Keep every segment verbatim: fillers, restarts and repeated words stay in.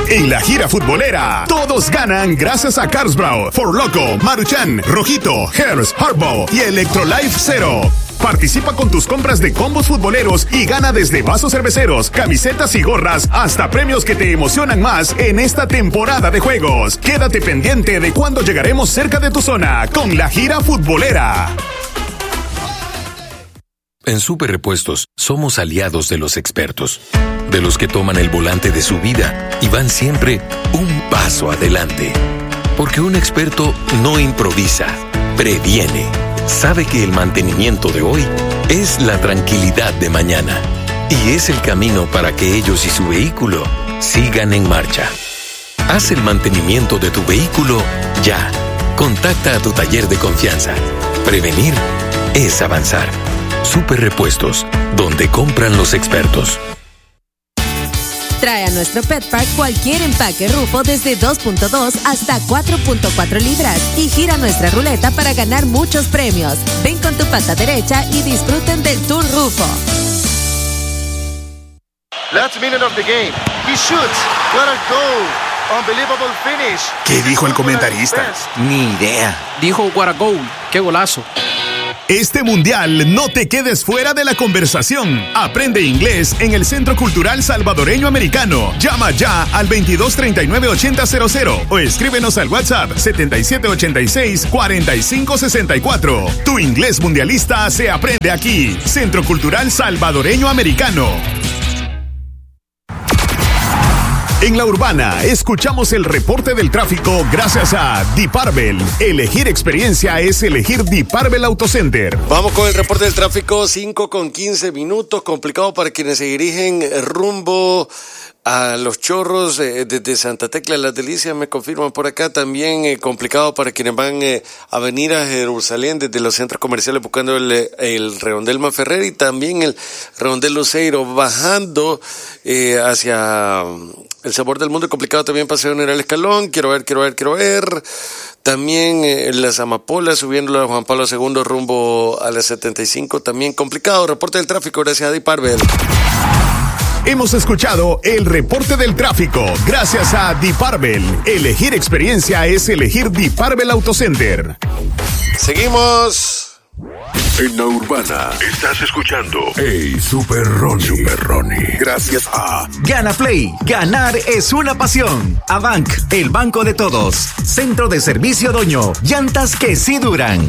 En la gira futbolera, todos ganan gracias a Carlsberg, For Loco, Maruchan, Rojito, Herbs, Hardball y Electrolife Zero. Participa con tus compras de combos futboleros y gana desde vasos cerveceros, camisetas y gorras hasta premios que te emocionan más en esta temporada de juegos. Quédate pendiente de cuándo llegaremos cerca de tu zona con la gira futbolera. En Super Repuestos somos aliados de los expertos, de los que toman el volante de su vida y van siempre un paso adelante. Porque un experto no improvisa, previene. Sabe que el mantenimiento de hoy es la tranquilidad de mañana y es el camino para que ellos y su vehículo sigan en marcha. Haz el mantenimiento de tu vehículo ya. Contacta a tu taller de confianza. Prevenir es avanzar. Super Repuestos, donde compran los expertos. Trae a nuestro Pet Park cualquier empaque Rufo desde dos punto dos hasta cuatro punto cuatro libras y gira nuestra ruleta para ganar muchos premios. Ven con tu pata derecha y disfruten del Tour Rufo. Last minute of the game. He shoots. What a goal. Unbelievable finish. ¿Qué dijo el comentarista? Ni idea. Dijo what a goal. Qué golazo. Este mundial no te quedes fuera de la conversación. Aprende inglés en el Centro Cultural Salvadoreño Americano. Llama ya al veintidós treinta y nueve ochenta cero cero o escríbenos al WhatsApp setenta y siete ochenta y seis cuarenta y cinco sesenta y cuatro. Tu inglés mundialista se aprende aquí. Centro Cultural Salvadoreño Americano. En La Urbana, escuchamos el reporte del tráfico gracias a Diparbel. Elegir experiencia es elegir Diparbel Autocenter. Vamos con el reporte del tráfico, cinco con quince minutos. Complicado para quienes se dirigen rumbo a Los Chorros, eh, desde Santa Tecla, Las Delicias, me confirman por acá. También eh, complicado para quienes van eh, a venir a Jerusalén desde los centros comerciales buscando el, el Redondel Maferrer y también el Redondel Luceiro. Bajando eh, hacia El Sabor del Mundo, complicado también Paseo General Escalón. Quiero ver, quiero ver, quiero ver. También eh, las Amapolas, subiendo a Juan Pablo segundo rumbo a las setenta y cinco, también complicado. Reporte del tráfico, gracias a Diparbel. Hemos escuchado el reporte del tráfico gracias a Diparbel. Elegir experiencia es elegir Diparbel Autocenter. Seguimos. En La Urbana estás escuchando Hey Super Ronnie. Super Ronnie. Gracias a Gana Play. Ganar es una pasión. Avanc, el banco de todos. Centro de Servicio Doño. Llantas que sí duran.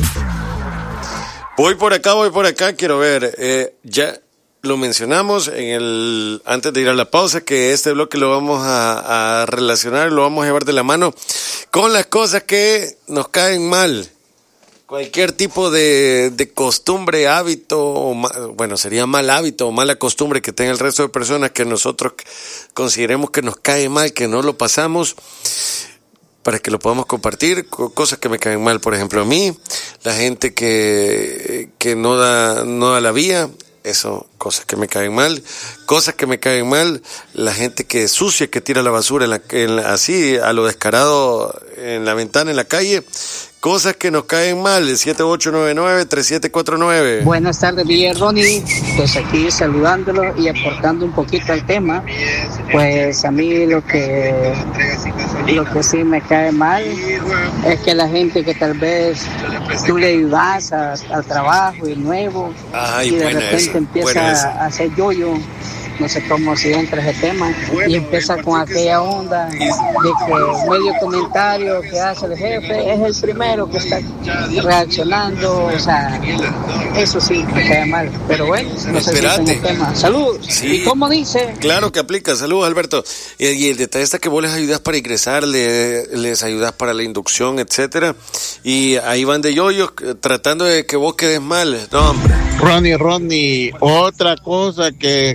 Voy por acá, voy por acá. Quiero ver. Eh, ya lo mencionamos en el antes de ir a la pausa, que este bloque lo vamos a, a relacionar, lo vamos a llevar de la mano con las cosas que nos caen mal. Cualquier tipo de, de costumbre, hábito, o ma, bueno, sería mal hábito o mala costumbre que tenga el resto de personas que nosotros consideremos que nos cae mal, que no lo pasamos, para que lo podamos compartir. Cosas que me caen mal, por ejemplo, a mí, la gente que, que no da, no da la vía. Eso, cosas que me caen mal. Cosas que me caen mal, la gente que es sucia, que tira la basura en la, en la, así, a lo descarado, en la ventana, en la calle. Cosas que nos caen mal, el siete ocho nueve nueve tres siete cuatro nueve. Buenas tardes, Miguel Ronnie. Pues aquí saludándolo y aportando un poquito al tema. Pues a mí lo que, lo que sí me cae mal es que la gente que tal vez tú le ayudas a, al trabajo y nuevo, Ay, y de buena repente esa, empieza a hacer yoyo. No sé cómo si entra ese tema y empieza con aquella onda de que medio comentario que hace el jefe es el primero que está reaccionando. O sea, eso sí me cae mal, pero bueno, no sé si es el tema. Saludos. Sí, ¿y cómo dice? Claro que aplica. Saludos, Alberto. Y, y el detalle está que vos les ayudas para ingresar, le, les ayudas para la inducción, etcétera, y ahí van de yoyos tratando de que vos quedes mal. No, hombre. Ronnie, Ronnie, otra cosa que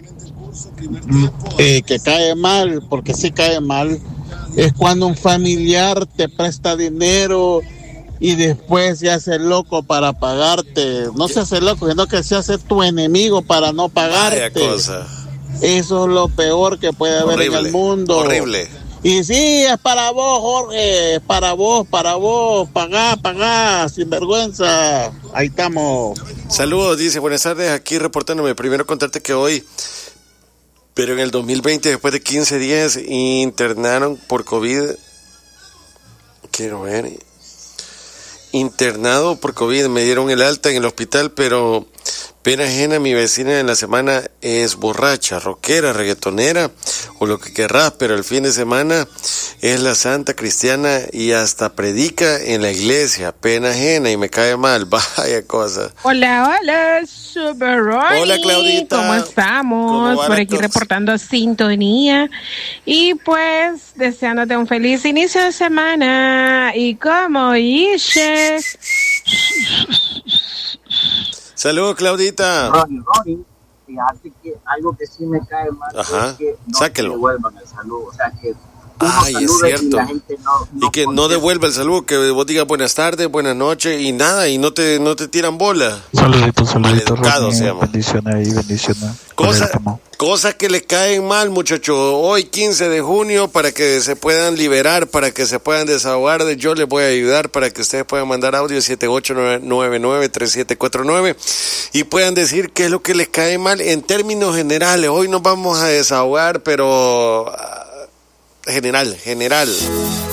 Eh, que cae mal, porque sí cae mal, es cuando un familiar te presta dinero y después se hace loco para pagarte. No se hace loco, sino que se hace tu enemigo para no pagarte. Vaya cosa. Eso es lo peor que puede haber horrible, en el mundo. Horrible. Y sí, es para vos, Jorge, es para vos, para vos, pagá, pagá, sin vergüenza. Ahí estamos. Saludos, dice, buenas tardes, aquí reportándome. Primero contarte que hoy Pero en el dos mil veinte, después de quince días, internaron por COVID. Quiero ver. Internado por COVID, me dieron el alta en el hospital, pero pena ajena, mi vecina en la semana es borracha, rockera, reggaetonera o lo que querrás, pero el fin de semana es la santa cristiana y hasta predica en la iglesia. Pena ajena y me cae mal, vaya cosa. Hola, hola, Super Ronnie. Hola, Claudita. ¿Cómo estamos? ¿Cómo Por aquí reportando sintonía y pues deseándote un feliz inicio de semana y como dice... Saludos, Claudita. Ronnie, Ronnie, fíjate que algo que sí me cae mal Ajá. es que no Sáquelo. devuelvan el saludo, o sea que ay, es cierto. Y, la gente no, no y que no devuelva el saludo, que vos digas buenas tardes, buenas noches y nada, y no te no te tiran bola. Saluditos, saluditos, Ronnie, se llama. Bendiciones ahí, bendiciones. Cosa, cosas que le caen mal, muchachos. Hoy quince de junio, para que se puedan liberar, para que se puedan desahogar, yo les voy a ayudar para que ustedes puedan mandar audio siete ocho nueve nueve tres siete cuatro nueve y puedan decir qué es lo que les cae mal en términos generales. Hoy nos vamos a desahogar, pero general, general.